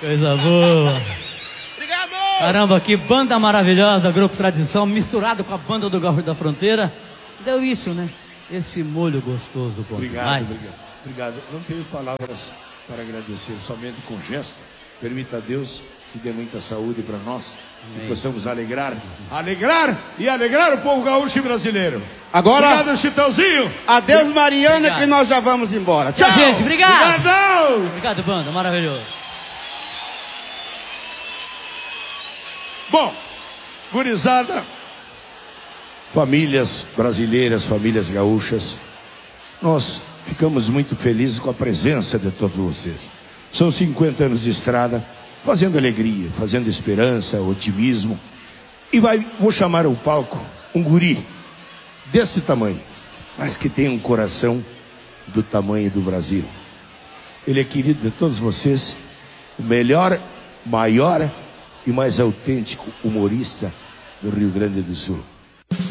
Coisa boa. Obrigado! Caramba, que banda maravilhosa, Grupo Tradição, misturado com a banda do Gaúcho da Fronteira. Deu isso, né? Esse molho gostoso. Obrigado. Obrigado. Não tenho palavras para agradecer, somente com gesto. Permita a Deus que dê muita saúde para nós. Que possamos alegrar o povo gaúcho e brasileiro. Agora, obrigado, Chitãozinho. Adeus, Mariana, obrigado. Que nós já vamos embora. Tchau, gente. Obrigado. Obrigadão. Obrigado, banda. Maravilhoso. Bom, gurizada, famílias brasileiras, famílias gaúchas, nós ficamos muito felizes com a presença de todos vocês. São 50 anos de estrada, fazendo alegria, fazendo esperança, otimismo. E vou chamar ao palco um guri desse tamanho, mas que tem um coração do tamanho do Brasil. Ele é querido de todos vocês, o melhor, maior e mais autêntico humorista do Rio Grande do Sul.